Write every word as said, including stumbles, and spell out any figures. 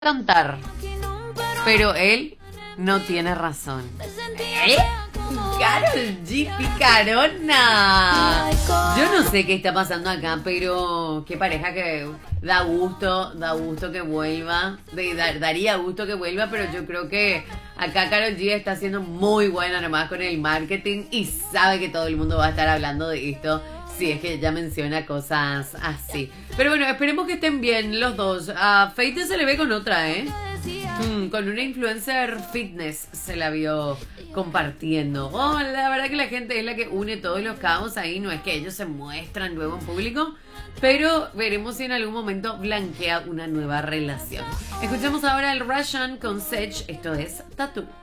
cantar, pero él no tiene razón. ¿Eh? Karol G, picarona. Yo no sé qué está pasando acá, pero qué pareja que da gusto, da gusto que vuelva. De, da, daría gusto que vuelva, pero yo creo que acá Karol G está siendo muy buena nomás con el marketing y sabe que todo el mundo va a estar hablando de esto. Sí, es que ella menciona cosas así. Pero bueno, esperemos que estén bien los dos. A Feite se le ve con otra, ¿eh? Mm, con una influencer fitness se la vio compartiendo. Oh, la verdad que la gente es la que une todos los cabos ahí. No es que ellos se muestran luego en público, pero veremos si en algún momento blanquea una nueva relación. Escuchemos ahora el Russian con Sech. Esto es Tattoo.